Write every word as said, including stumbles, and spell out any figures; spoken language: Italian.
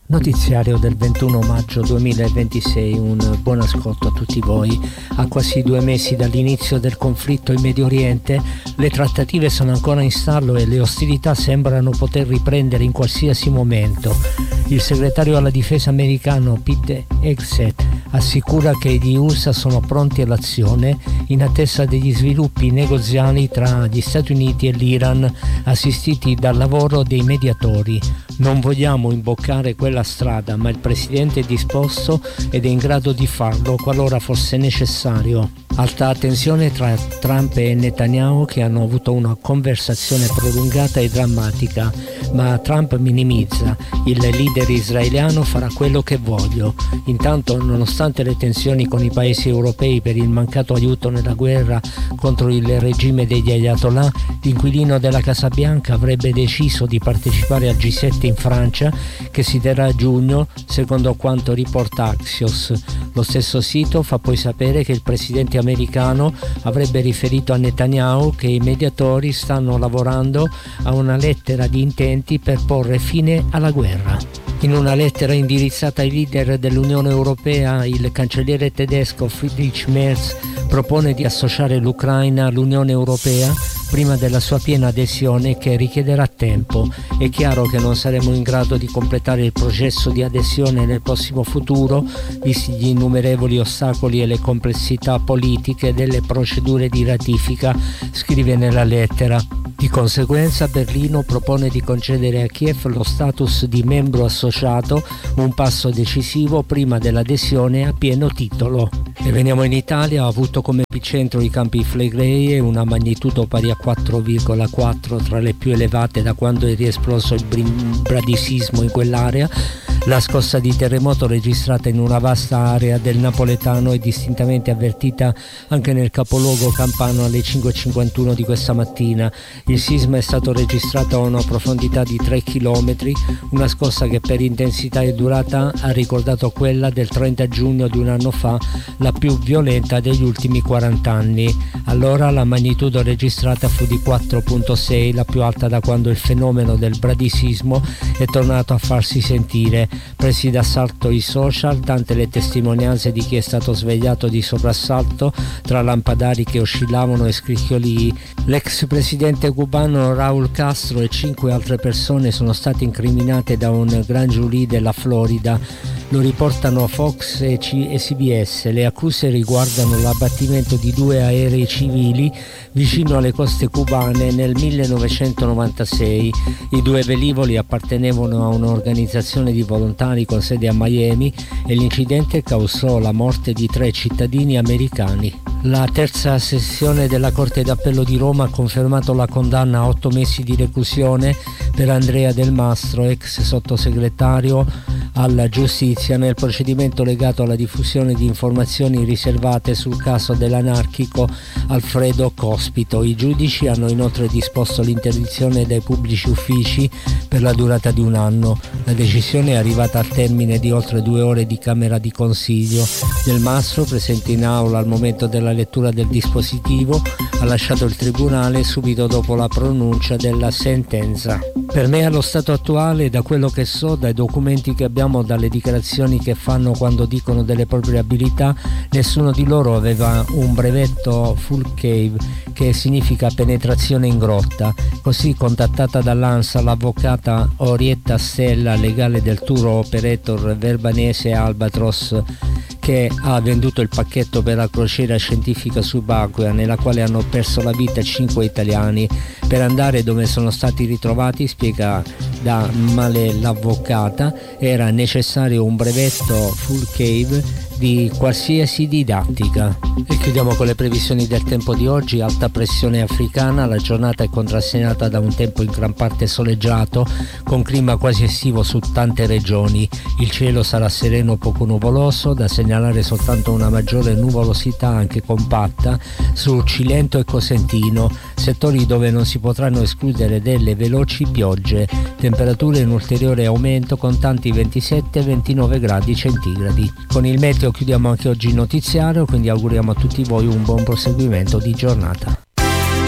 Notiziario del ventuno maggio duemilaventisei, un buon ascolto a tutti voi. A quasi due mesi dall'inizio del conflitto in Medio Oriente, le trattative sono ancora in stallo e le ostilità sembrano poter riprendere in qualsiasi momento. Il segretario alla difesa americano Pete Hegseth assicura che gli U S A sono pronti all'azione in attesa degli sviluppi negoziali tra gli Stati Uniti e l'Iran, assistiti dal lavoro dei mediatori. Non vogliamo imboccare quella strada, ma il presidente è disposto ed è in grado di farlo qualora fosse necessario. Alta tensione tra Trump e Netanyahu, che hanno avuto una conversazione prolungata e drammatica, ma Trump minimizza. Il leader israeliano farà quello che voglio. Intanto, nonostante le tensioni con i paesi europei per il mancato aiuto nella guerra contro il regime degli Ayatollah, l'inquilino della Casa Bianca avrebbe deciso di partecipare al G sette in Francia, che si terrà a giugno, secondo quanto riporta Axios. Lo stesso sito fa poi sapere che il presidente americano avrebbe riferito a Netanyahu che i mediatori stanno lavorando a una lettera di intenti per porre fine alla guerra. In una lettera indirizzata ai leader dell'Unione Europea, il cancelliere tedesco Friedrich Merz propone di associare l'Ucraina all'Unione Europea prima della sua piena adesione, che richiederà tempo. È chiaro che non saremo in grado di completare il processo di adesione nel prossimo futuro, visti gli innumerevoli ostacoli e le complessità politiche delle procedure di ratifica, scrive nella lettera. Di conseguenza, Berlino propone di concedere a Kiev lo status di membro associato, un passo decisivo prima dell'adesione a pieno titolo. E veniamo in Italia. Ha avuto come epicentro i Campi Flegrei e una magnitudo pari a quattro virgola quattro, tra le più elevate da quando è riesploso il bradisismo in quell'area. La scossa di terremoto registrata in una vasta area del napoletano è distintamente avvertita anche nel capoluogo campano alle cinque e cinquantuno di questa mattina. Il sisma è stato registrato a una profondità di tre chilometri, una scossa che per intensità e durata ha ricordato quella del trenta giugno di un anno fa, la più violenta degli ultimi quaranta anni. Allora la magnitudo registrata fu di quattro virgola sei, la più alta da quando il fenomeno del bradisismo è tornato a farsi sentire. Presi d'assalto i social, tante le testimonianze di chi è stato svegliato di soprassalto tra lampadari che oscillavano e scricchiolii. L'ex presidente cubano Raúl Castro e cinque altre persone sono state incriminate da un gran giurì della Florida. Lo riportano Fox e C B S. Le accuse riguardano l'abbattimento di due aerei civili vicino alle coste cubane nel millenovecentonovantasei. I due velivoli appartenevano a un'organizzazione di volontari con sede a Miami e l'incidente causò la morte di tre cittadini americani. La terza sessione della Corte d'Appello di Roma ha confermato la condanna a otto mesi di reclusione per Andrea Del Mastro, ex sottosegretario alla giustizia, nel procedimento legato alla diffusione di informazioni riservate sul caso dell'anarchico Alfredo Cospito. I giudici hanno inoltre disposto l'interdizione dai pubblici uffici per la durata di un anno. La decisione è arrivata al termine di oltre due ore di Camera di Consiglio. Del Mastro, presente in aula al momento della lettura del dispositivo, ha lasciato il tribunale subito dopo la pronuncia della sentenza. Per me, allo stato attuale, da quello che so, dai documenti che abbiamo, dalle dichiarazioni che fanno quando dicono delle proprie abilità, nessuno di loro aveva un brevetto full cave, che significa penetrazione in grotta. Così, contattata dall'ANSA, l'avvocata Orietta Stella, legale del tour operator verbanese Albatros, che ha venduto il pacchetto per la crociera scientifica subacquea nella quale hanno perso la vita cinque italiani, per andare dove sono stati ritrovati, spiega da Male l'avvocata, era necessario un brevetto full cave di qualsiasi didattica. E chiudiamo con le previsioni del tempo di oggi. Alta pressione africana, la giornata è contrassegnata da un tempo in gran parte soleggiato, con clima quasi estivo su tante regioni. Il cielo sarà sereno, poco nuvoloso, da segnalare soltanto una maggiore nuvolosità anche compatta su Cilento e Cosentino, settori dove non si potranno escludere delle veloci piogge. Temperature in ulteriore aumento con tanti ventisette ventinove gradi centigradi. Con il meteo chiudiamo anche oggi il notiziario, quindi auguriamo a tutti voi un buon proseguimento di giornata.